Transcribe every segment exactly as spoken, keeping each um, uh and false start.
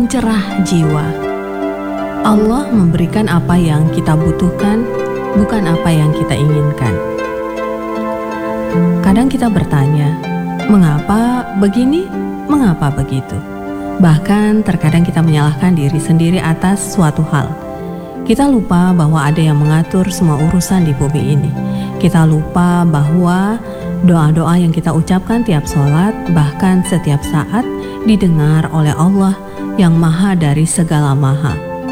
pencerah jiwa. Allah memberikan apa yang kita butuhkan, bukan apa yang kita inginkan. Kadang kita bertanya, mengapa begini, mengapa begitu? Bahkan terkadang kita menyalahkan diri sendiri atas suatu hal. Kita lupa bahwa ada yang mengatur semua urusan di bumi ini. Kita lupa bahwa doa-doa yang kita ucapkan tiap sholat, bahkan setiap saat, didengar oleh Allah yang maha dari segala maha.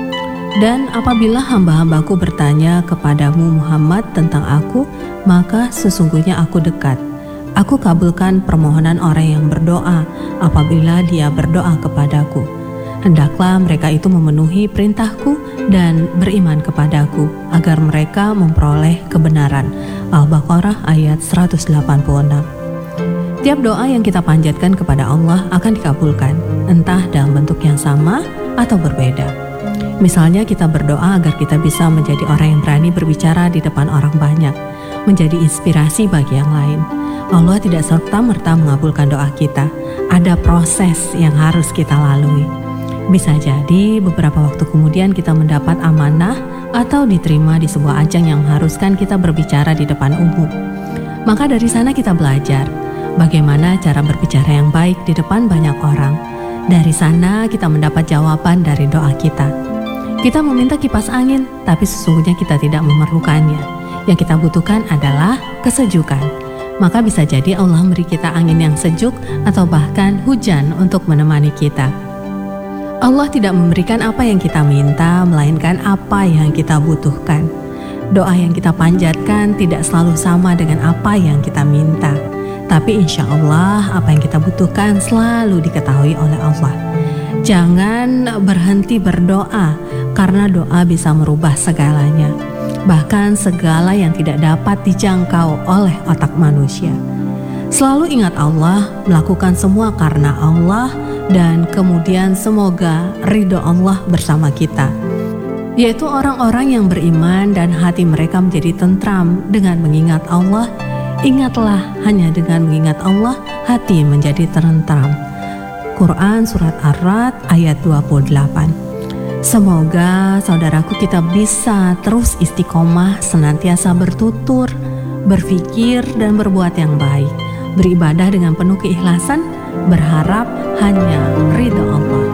Dan apabila hamba-hambaku bertanya kepadamu Muhammad tentang aku, maka sesungguhnya aku dekat. Aku kabulkan permohonan orang yang berdoa apabila dia berdoa kepadaku. Hendaklah mereka itu memenuhi perintahku dan beriman kepadaku agar mereka memperoleh kebenaran. Al-Baqarah ayat seratus delapan puluh enam. Tiap doa yang kita panjatkan kepada Allah akan dikabulkan, entah dalam bentuk yang sama atau berbeda. Misalnya kita berdoa agar kita bisa menjadi orang yang berani berbicara di depan orang banyak, menjadi inspirasi bagi yang lain. Allah tidak serta-merta mengabulkan doa kita. Ada proses yang harus kita lalui. Bisa jadi beberapa waktu kemudian kita mendapat amanah atau diterima di sebuah ajang yang mengharuskan kita berbicara di depan umum. Maka dari sana kita belajar bagaimana cara berbicara yang baik di depan banyak orang. Dari sana kita mendapat jawaban dari doa kita. Kita meminta kipas angin, tapi sesungguhnya kita tidak memerlukannya. Yang kita butuhkan adalah kesejukan. Maka bisa jadi Allah memberi kita angin yang sejuk atau bahkan hujan untuk menemani kita. Allah tidak memberikan apa yang kita minta, melainkan apa yang kita butuhkan. Doa yang kita panjatkan tidak selalu sama dengan apa yang kita minta. Tapi insya Allah apa yang kita butuhkan selalu diketahui oleh Allah. Jangan berhenti berdoa, karena doa bisa merubah segalanya. Bahkan segala yang tidak dapat dijangkau oleh otak manusia. Selalu ingat Allah, melakukan semua karena Allah, dan kemudian semoga ridho Allah bersama kita. Yaitu orang-orang yang beriman dan hati mereka menjadi tentram dengan mengingat Allah. Ingatlah, hanya dengan mengingat Allah, hati menjadi tentram. Quran Surat Ar-Ra'd ayat dua puluh delapan. Semoga saudaraku kita bisa terus istiqomah, senantiasa bertutur, berpikir dan berbuat yang baik, beribadah dengan penuh keikhlasan, berharap hanya ridho Allah.